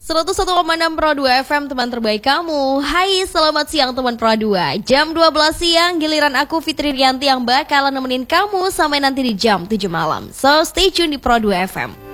101,6 Pro 2 FM, teman terbaik kamu. Hai, selamat siang teman Pro 2. Jam 12 siang, giliran aku Fitri Rianti yang bakalan nemenin kamu sampai nanti di jam 7 malam. So, stay tune di Pro 2 FM.